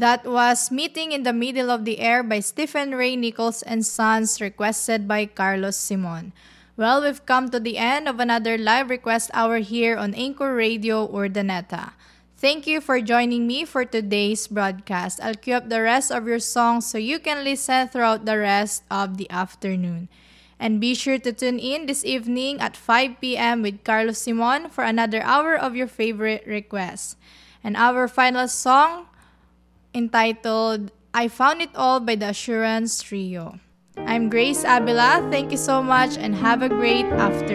That was Meeting in the Middle of the Air by Stephen Ray Nichols and Sons, requested by Carlos Simon. Well, we've come to the end of another live request hour here on Anchor Radio Urdaneta. Thank you for joining me for today's broadcast. I'll queue up the rest of your songs so you can listen throughout the rest of the afternoon. And be sure to tune in this evening at 5 p.m. with Carlos Simon for another hour of your favorite requests. And our final song, entitled I Found It All by the Assurance Trio. I'm Grace Abela. Thank you so much and have a great afternoon.